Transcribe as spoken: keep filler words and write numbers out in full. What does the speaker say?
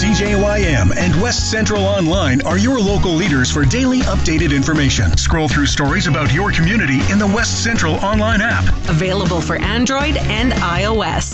C J Y M and West Central Online are your local leaders for daily updated information. Scroll through stories about your community in the West Central Online app. Available for Android and iOS.